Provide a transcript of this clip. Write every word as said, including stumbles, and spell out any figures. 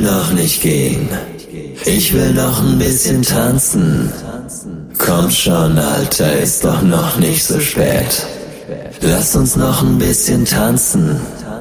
noch nicht gehen. Ich will noch ein bisschen tanzen. Komm schon, Alter, ist doch noch nicht so spät. Lass uns noch ein bisschen tanzen.